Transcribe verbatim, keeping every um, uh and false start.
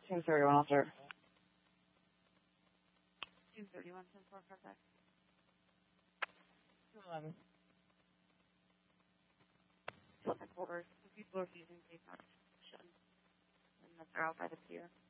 Team thirty-one, I'll start. Team thirty-one, ten four, contact. two eleven. Headquarters. The people are using safe action. And that they're out by the pier.